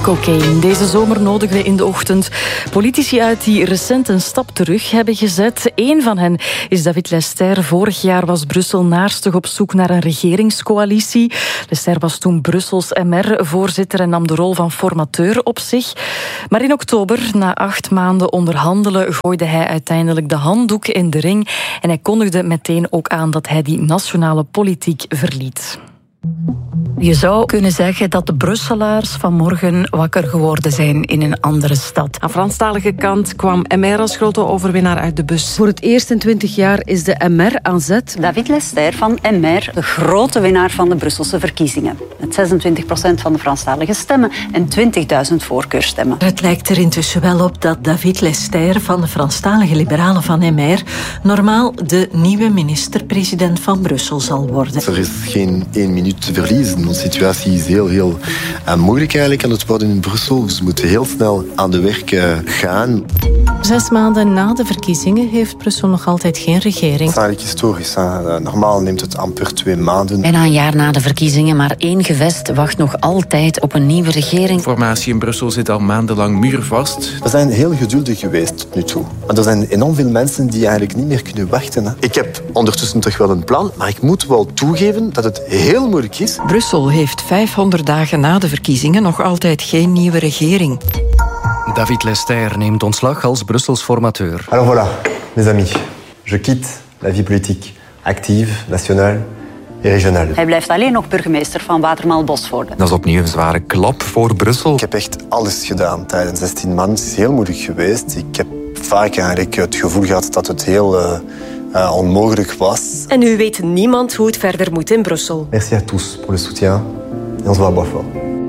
Cocaine. Deze zomer nodigden in de ochtend politici uit die recent een stap terug hebben gezet. Eén van hen is David Leyster. Vorig jaar was Brussel naarstig op zoek naar een regeringscoalitie. Leyster was toen Brussels MR-voorzitter en nam de rol van formateur op zich. Maar in oktober, na 8 maanden onderhandelen, gooide hij uiteindelijk de handdoek in de ring. En hij kondigde meteen ook aan dat hij die nationale politiek verliet. Je zou kunnen zeggen dat de Brusselaars vanmorgen wakker geworden zijn in een andere stad. Aan Franstalige kant kwam MR als grote overwinnaar uit de bus. Voor het eerst in 20 jaar is de MR aan zet. David Leyster van MR, de grote winnaar van de Brusselse verkiezingen. Met 26% van de Franstalige stemmen en 20.000 voorkeurstemmen. Het lijkt er intussen wel op dat David Leyster van de Franstalige Liberalen van MR normaal de nieuwe minister-president van Brussel zal worden. Er is geen 1 minuut te verliezen. De situatie is heel moeilijk eigenlijk aan het worden in Brussel. Dus we moeten heel snel aan de werk gaan. 6 maanden na de verkiezingen heeft Brussel nog altijd geen regering. Dat is eigenlijk historisch. Normaal neemt het amper 2 maanden. Bijna een jaar na de verkiezingen, maar 1 gewest wacht nog altijd op een nieuwe regering. De formatie in Brussel zit al maandenlang muurvast. We zijn heel geduldig geweest tot nu toe. Maar er zijn enorm veel mensen die eigenlijk niet meer kunnen wachten. Hè. Ik heb ondertussen toch wel een plan, maar ik moet wel toegeven dat het heel moeilijk is. Brussel heeft 500 dagen na de verkiezingen nog altijd geen nieuwe regering. David Leyster neemt ontslag als Brussels formateur. Alors voilà, mes amis. Je quitte la vie politique active, nationale et régionale. Hij blijft alleen nog burgemeester van Watermaal-Bosvoorde. Dat is opnieuw een zware klap voor Brussel. Ik heb echt alles gedaan tijdens 16 maanden. Het is heel moeilijk geweest. Ik heb vaak eigenlijk het gevoel gehad dat het heel onmogelijk was. En nu weet niemand hoe het verder moet in Brussel. Merci à tous pour le soutien. Et on se voit à Boisfort.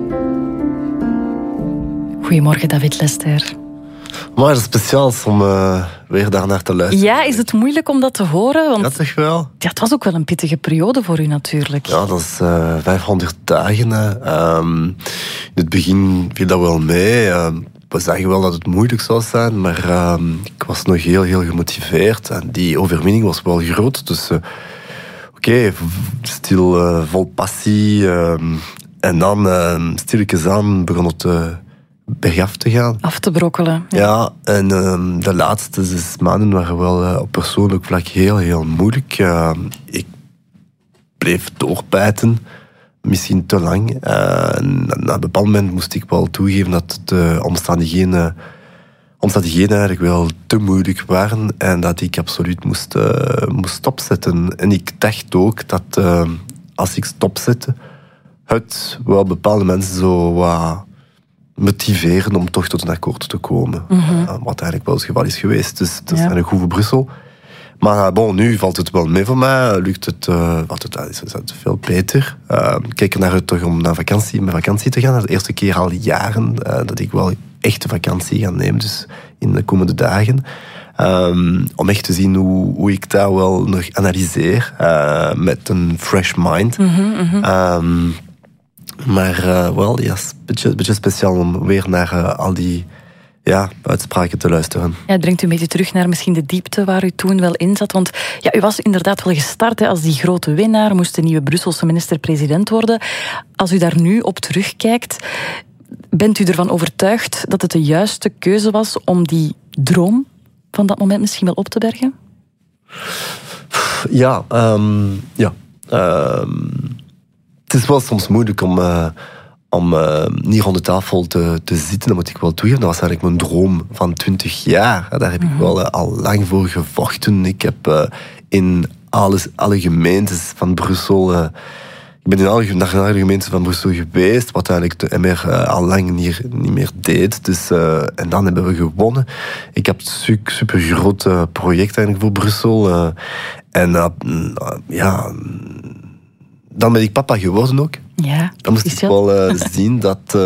Goedemorgen, David Leyster. Maar het is speciaal om weer daarnaar te luisteren. Ja, is het moeilijk om dat te horen? Want ja, toch wel. Ja, het was ook wel een pittige periode voor u natuurlijk. Ja, dat is 500 dagen. In het begin viel dat wel mee. We zagen wel dat het moeilijk zou zijn, maar ik was nog heel gemotiveerd. En die overwinning was wel groot. Dus oké, stil vol passie. En dan stilletjes aan begon het bergaf te gaan. Af te brokkelen. Ja, en de laatste 6 maanden waren wel op persoonlijk vlak heel moeilijk. Ik bleef doorbijten. Misschien te lang. Na een bepaald moment moest ik wel toegeven dat de omstandigheden eigenlijk wel te moeilijk waren en dat ik absoluut moest stopzetten. En ik dacht ook dat als ik stopzette, het wel bepaalde mensen zo wat motiveren om toch tot een akkoord te komen. Mm-hmm. Wat eigenlijk wel het geval is geweest. Dus dat is eigenlijk goed voor Brussel. Maar nu valt het wel mee voor mij. Lukt het, is het veel beter. Ik kijk er naar uit toch om met vakantie te gaan. Dat is de eerste keer al jaren dat ik wel echte vakantie ga nemen. Dus in de komende dagen. Om echt te zien hoe ik daar wel nog analyseer. Met een fresh mind. Mm-hmm. Maar wel, ja, een beetje speciaal om weer naar al die uitspraken te luisteren. Ja, het brengt u een beetje terug naar misschien de diepte waar u toen wel in zat. Want ja, u was inderdaad wel gestart als die grote winnaar, moest de nieuwe Brusselse minister-president worden. Als u daar nu op terugkijkt, bent u ervan overtuigd dat het de juiste keuze was om die droom van dat moment misschien wel op te bergen? Ja. Het is wel soms moeilijk om niet rond de tafel te zitten, dat moet ik wel toegeven. Dat was eigenlijk mijn droom van 20 jaar. Daar heb ik wel al lang voor gevochten. Ik heb in alle gemeentes van Brussel... ik ben naar alle gemeentes van Brussel geweest, wat eigenlijk de MR al lang niet meer deed. Dus, en dan hebben we gewonnen. Ik heb een super groot project eigenlijk voor Brussel. Dan ben ik papa geworden ook. Ja, dan moest ik wel zien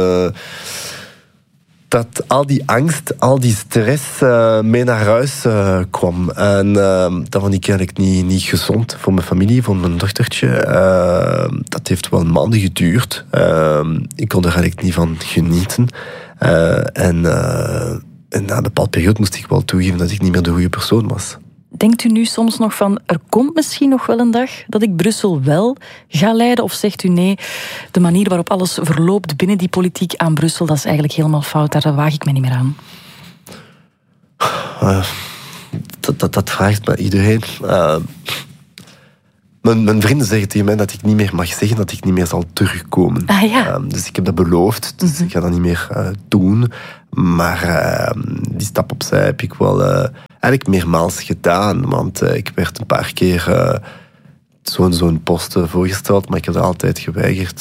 dat al die angst, al die stress mee naar huis kwam. En dat vond ik eigenlijk niet gezond voor mijn familie, voor mijn dochtertje. Dat heeft wel maanden geduurd. Ik kon er eigenlijk niet van genieten. En na een bepaalde periode moest ik wel toegeven dat ik niet meer de goede persoon was. Denkt u nu soms nog van, er komt misschien nog wel een dag dat ik Brussel wel ga leiden? Of zegt u nee, de manier waarop alles verloopt binnen die politiek aan Brussel, dat is eigenlijk helemaal fout, daar waag ik me niet meer aan? Dat vraagt bij iedereen. Mijn vrienden zeggen tegen mij dat ik niet meer mag zeggen dat ik niet meer zal terugkomen. Dus ik heb dat beloofd, dus ik ga dat niet meer doen. Maar die stap opzij heb ik wel eigenlijk meermaals gedaan. Want ik werd een paar keer zo'n post voorgesteld, maar ik heb dat altijd geweigerd.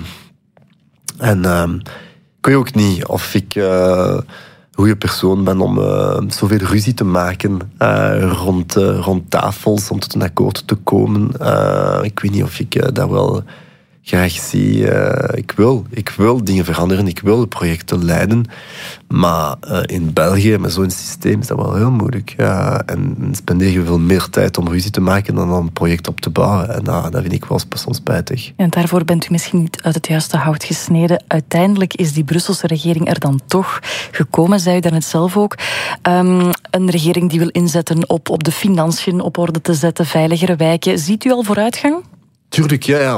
Ik weet ook niet of ik een goede persoon ben om zoveel ruzie te maken rond tafels om tot een akkoord te komen. Ik weet niet of ik dat wel graag zie. Ik wil dingen veranderen, ik wil projecten leiden. Maar in België, met zo'n systeem, is dat wel heel moeilijk. En spendeer je veel meer tijd om ruzie te maken dan om een project op te bouwen. En dat vind ik wel soms spijtig. En daarvoor bent u misschien niet uit het juiste hout gesneden. Uiteindelijk is die Brusselse regering er dan toch gekomen, zei u daarnet zelf ook. Een regering die wil inzetten op de financiën op orde te zetten, veiligere wijken. Ziet u al vooruitgang? Tuurlijk, ja.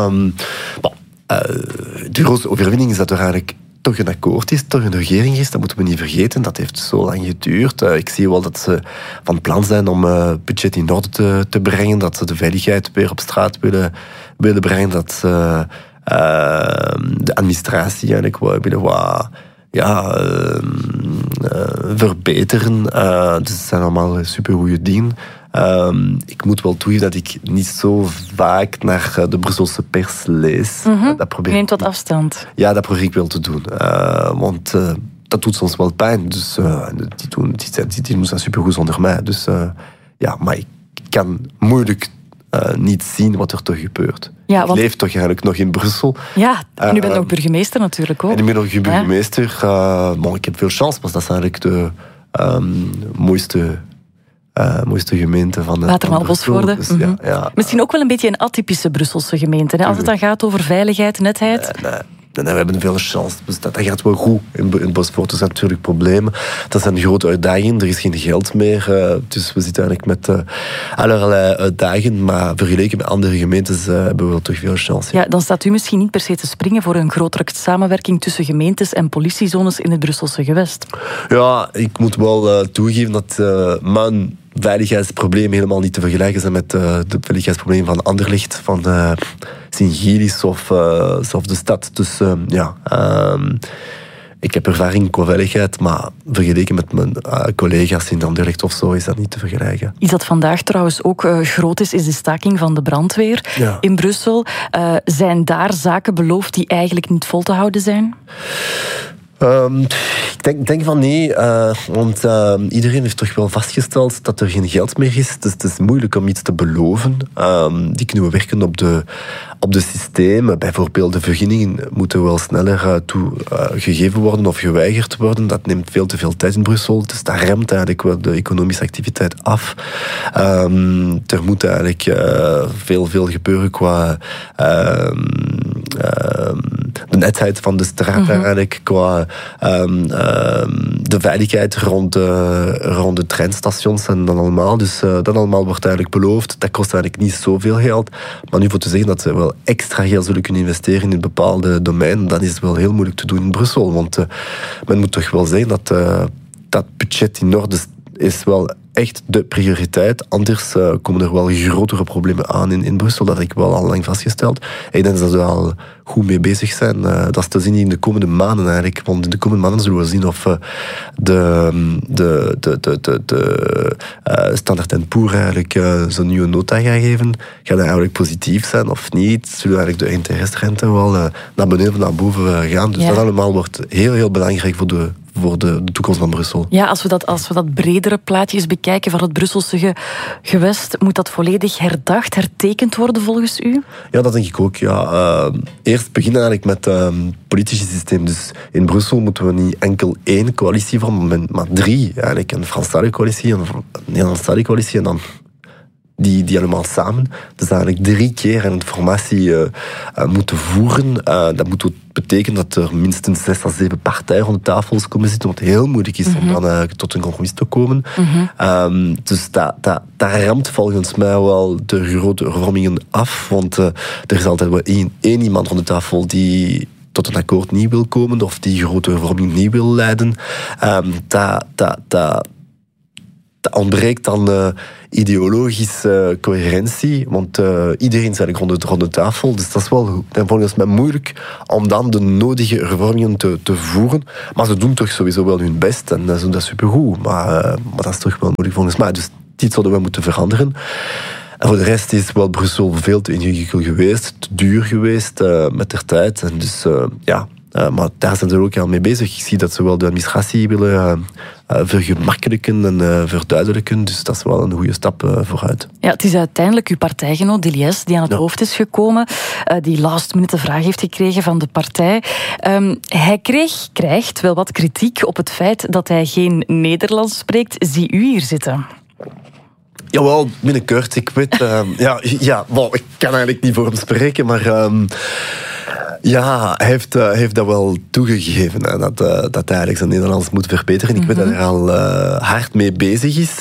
De grootste overwinning is dat er eigenlijk toch een akkoord is, toch een regering is. Dat moeten we niet vergeten. Dat heeft zo lang geduurd. Ik zie wel dat ze van plan zijn om het budget in orde te brengen, dat ze de veiligheid weer op straat willen brengen, dat ze de administratie eigenlijk willen verbeteren. Dus het zijn allemaal supergoeie dingen. Ik moet wel toegeven dat ik niet zo vaak naar de Brusselse pers lees. Neemt wat afstand. Ja, dat probeer ik wel te doen. Want dat doet soms wel pijn. Dus die doen dat supergoed zonder mij. Dus maar ik kan moeilijk niet zien wat er toch gebeurt. Ja, want ik leef toch eigenlijk nog in Brussel. Ja, en u bent nog burgemeester natuurlijk ook. En ik ben nog burgemeester. Ik heb veel chance, want dat is eigenlijk de mooiste gemeente van Watermaal-Bosvoorde. Dus, Misschien ook wel een beetje een atypische Brusselse gemeente. Hè? Als het dan gaat over veiligheid, netheid. Nee, we hebben veel chance. Dus dat gaat wel goed. In Bosvoorde zijn natuurlijk problemen. Dat zijn grote uitdagingen. Er is geen geld meer. Dus we zitten eigenlijk met allerlei uitdagingen. Maar vergeleken met andere gemeentes hebben we wel toch veel chance. Ja, dan staat u misschien niet per se te springen voor een grotere samenwerking tussen gemeentes en politiezones in het Brusselse gewest. Ja, ik moet wel toegeven dat mijn veiligheidsproblemen helemaal niet te vergelijken zijn met de veiligheidsproblemen van Anderlecht, van Sint-Gilles of de stad. Dus ik heb ervaring qua veiligheid, maar vergeleken met mijn collega's in Anderlecht of zo is dat niet te vergelijken. Iets dat vandaag trouwens ook groot is de staking van de brandweer in Brussel. Zijn daar zaken beloofd die eigenlijk niet vol te houden zijn? Ik denk van nee, want iedereen heeft toch wel vastgesteld dat er geen geld meer is. Dus het is moeilijk om iets te beloven. Die kunnen we werken op de systemen. Bijvoorbeeld de vergunningen moeten wel sneller gegeven worden of geweigerd worden. Dat neemt veel te veel tijd in Brussel. Dus dat remt eigenlijk wel de economische activiteit af. Er moet eigenlijk veel gebeuren qua de netheid van de straat eigenlijk, qua de veiligheid rond de treinstations en dan allemaal. Dus dat allemaal wordt eigenlijk beloofd. Dat kost eigenlijk niet zoveel geld. Maar nu voor te zeggen dat ze wel extra geld zullen kunnen investeren in bepaalde domeinen, dan is het wel heel moeilijk te doen in Brussel. Want men moet toch wel zeggen dat dat budget in orde is wel echt de prioriteit. Anders komen er wel grotere problemen aan in Brussel. Dat heb ik wel al lang vastgesteld. Ik denk dat ze er al goed mee bezig zijn. Dat is te zien in de komende maanden eigenlijk. Want in de komende maanden zullen we zien of de Standard & Poor's eigenlijk zo'n nieuwe nota gaat geven. Gaat dat eigenlijk positief zijn of niet? Zullen eigenlijk de interesserente wel naar beneden of naar boven gaan? Dus dat allemaal wordt heel belangrijk voor de toekomst van Brussel. Ja, als we dat bredere plaatje eens bekijken van het Brusselse gewest, moet dat volledig herdacht, hertekend worden volgens u? Ja, dat denk ik ook. Ja. Eerst beginnen eigenlijk met het politische systeem. Dus in Brussel moeten we niet enkel één coalitie vormen, maar 3. Eigenlijk een Franstalige coalitie, een Nederlandstalige coalitie en dan die allemaal samen. Dus eigenlijk 3 keer een formatie moeten voeren. Dat moet ook betekenen dat er minstens 6 à 7 partijen rond de tafel komen zitten, wat heel moeilijk is om dan tot een compromis te komen. Dus dat ramt volgens mij wel de grote hervormingen af, want er is altijd wel één iemand rond de tafel die tot een akkoord niet wil komen, of die grote hervorming niet wil leiden. Dat ontbreekt dan ideologische coherentie, want iedereen is eigenlijk rond de tafel, dus dat is wel volgens mij moeilijk om dan de nodige hervormingen te voeren. Maar ze doen toch sowieso wel hun best en dat is supergoed, maar dat is toch wel moeilijk volgens mij. Dus dit zouden we moeten veranderen. En voor de rest is wel Brussel veel te ingewikkeld geweest, te duur geweest met de tijd. En dus maar daar zijn ze ook al mee bezig. Ik zie dat ze wel de administratie willen vergemakkelijken en verduidelijken. Dus dat is wel een goede stap vooruit. Ja, het is uiteindelijk uw partijgenoot Deliès die aan het hoofd is gekomen, die last minute de vraag heeft gekregen van de partij. Hij krijgt wel wat kritiek op het feit dat hij geen Nederlands spreekt. Zie u hier zitten? Jawel, binnenkort. Ik weet... ik kan eigenlijk niet voor hem spreken, maar... hij heeft dat wel toegegeven, dat hij eigenlijk zijn Nederlands moet verbeteren. Ik weet dat hij er al hard mee bezig is.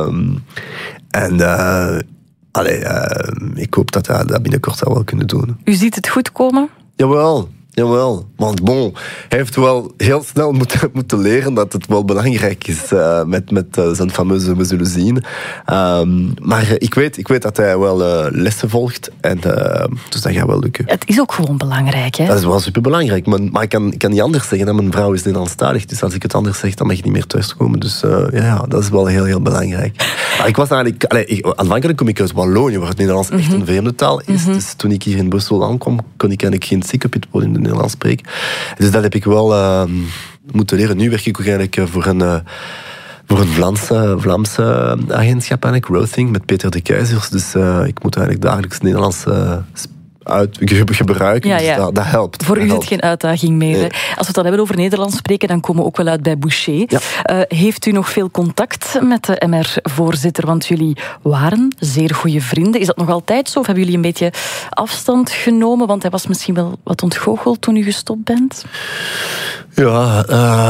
Ik hoop dat hij dat binnenkort zal wel kunnen doen. U ziet het goed komen? Jawel. Want hij heeft wel heel snel moeten leren dat het wel belangrijk is met zijn fameuze we zullen zien. Maar ik weet dat hij wel lessen volgt en dus dat gaat wel lukken. Het is ook gewoon belangrijk, hè? Dat is wel superbelangrijk, maar ik kan niet anders zeggen. Mijn vrouw is Nederlandstalig, dus als ik het anders zeg, dan mag ik niet meer thuiskomen. Dus dat is wel heel, heel belangrijk. Maar ik was eigenlijk... aanvankelijk kom ik uit Wallonië, waar het Nederlands echt een vreemde taal is. Dus toen ik hier in Brussel aankwam, kon ik eigenlijk geen sik op het podium in het Nederlands spreken. Dus dat heb ik wel moeten leren. Nu werk ik ook eigenlijk voor een Vlaamse agentschap, eigenlijk, Rothing, met Peter de Keizers. Dus ik moet eigenlijk dagelijks Nederlands gebruiken. Ja. Dus dat helpt. Voor u is het geen uitdaging meer. Nee. Als we het dan hebben over Nederlands spreken, dan komen we ook wel uit bij Boucher. Ja. Heeft u nog veel contact met de MR-voorzitter? Want jullie waren zeer goede vrienden. Is dat nog altijd zo? Of hebben jullie een beetje afstand genomen? Want hij was misschien wel wat ontgoocheld toen u gestopt bent? Ja,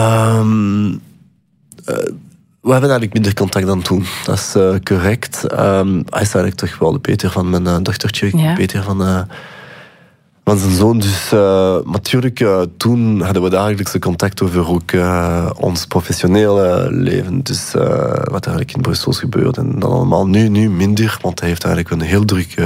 we hebben eigenlijk minder contact dan toen. Dat is correct. Hij is eigenlijk toch wel de Peter van mijn dochtertje. Ja. Peter van zijn zoon. Dus natuurlijk, toen hadden we dagelijkse contact over ook ons professionele leven. Dus wat er eigenlijk in Brussel gebeurt. En dan allemaal nu minder, want hij heeft eigenlijk een heel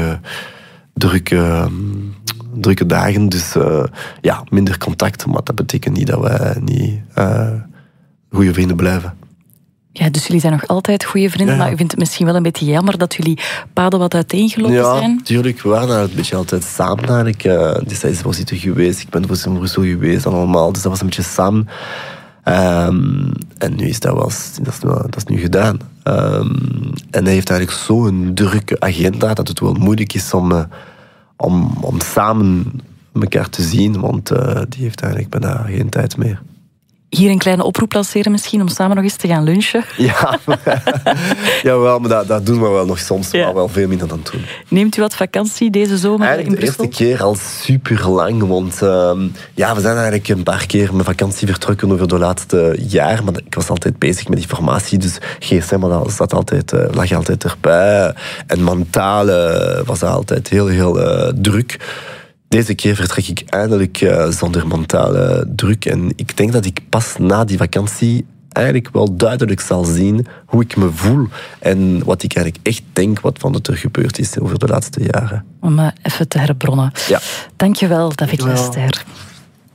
drukke dagen. Dus minder contact. Maar dat betekent niet dat wij niet goede vrienden blijven. Ja, dus jullie zijn nog altijd goede vrienden, maar u vindt het misschien wel een beetje jammer dat jullie paden wat uiteengelopen zijn? Ja, tuurlijk. We waren een beetje altijd samen eigenlijk. Dus hij is voorzitter geweest, ik ben voorzitter van Brussel geweest en allemaal. Dus dat was een beetje samen. En nu is dat is nu gedaan. En hij heeft eigenlijk zo'n drukke agenda dat het wel moeilijk is om samen elkaar te zien, want die heeft eigenlijk bijna geen tijd meer. Hier een kleine oproep lanceren misschien, om samen nog eens te gaan lunchen. Ja, jawel, maar dat doen we wel nog soms, maar wel veel minder dan toen. Neemt u wat vakantie deze zomer eigenlijk in Brussel? De eerste keer al super lang, want we zijn eigenlijk een paar keer met vakantie vertrokken over de laatste jaar, maar ik was altijd bezig met die formatie, dus gsm lag altijd erbij. En mentaal was altijd heel, heel druk. Deze keer vertrek ik eindelijk zonder mentale druk. En ik denk dat ik pas na die vakantie eigenlijk wel duidelijk zal zien hoe ik me voel en wat ik eigenlijk echt denk wat van het er gebeurd is over de laatste jaren. Om even te herbronnen. Ja. Dankjewel, David Lester.